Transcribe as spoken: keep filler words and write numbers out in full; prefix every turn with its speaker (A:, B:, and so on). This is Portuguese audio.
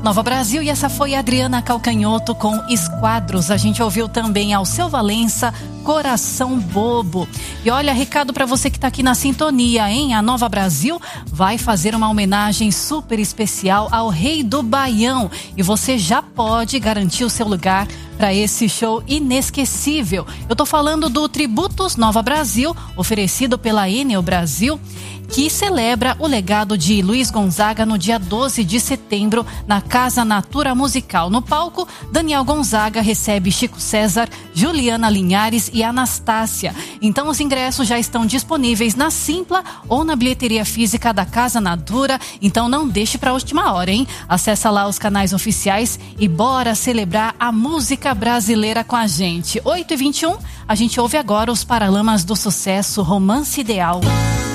A: Nova Brasil, e essa foi a Adriana Calcanhoto com Esquadros. A gente ouviu também Alceu Valença, Coração Bobo. E olha, recado para você que tá aqui na sintonia, hein? A Nova Brasil vai fazer uma homenagem super especial ao Rei do Baião. E você já pode garantir o seu lugar para esse show inesquecível. Eu tô falando do Tributos Nova Brasil, oferecido pela Enel Brasil, que celebra o legado de Luiz Gonzaga no dia doze de setembro na Casa Natura Musical. No palco, Daniel Gonzaga recebe Chico César, Juliana Linhares e Anastácia. Então os ingressos já estão disponíveis na Simpla ou na bilheteria física da Casa Natura. Então não deixe para a última hora, hein? Acessa lá os canais oficiais e bora celebrar a música brasileira com a gente. oito e vinte e um, a gente ouve agora os Paralamas do Sucesso, Romance Ideal.